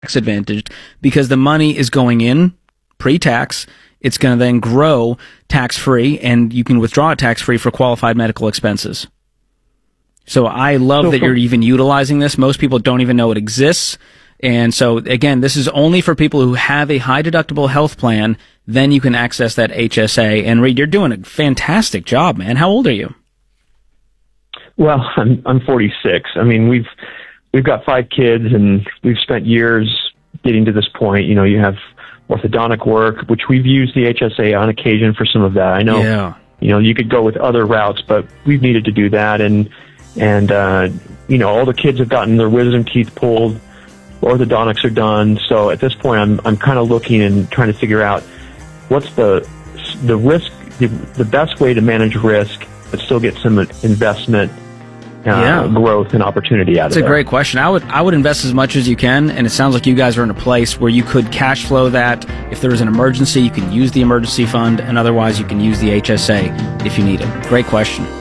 advantaged because the money is going in pre-tax. It's going to then grow tax-free, and you can withdraw it tax-free for qualified medical expenses. So I love that you're even utilizing this. Most people don't even know it exists. And so, again, this is only for people who have a high-deductible health plan. Then you can access that HSA. And Reed, you're doing a fantastic job, man. How old are you? Well, I'm 46. I mean, we've got 5 kids, and we've spent years getting to this point. You know, you have orthodontic work, which we've used the HSA on occasion for some of that. I know, you know, you could go with other routes, but we've needed to do that. And you know, all the kids have gotten their wisdom teeth pulled. Orthodontics are done. So at this point, I'm kind of looking and trying to figure out what's the risk, the best way to manage risk, but still get some investment growth and opportunity out of it. That's a great question. I would invest as much as you can, and it sounds like you guys are in a place where you could cash flow that. If there is an emergency, you can use the emergency fund, and otherwise you can use the HSA if you need it. Great question.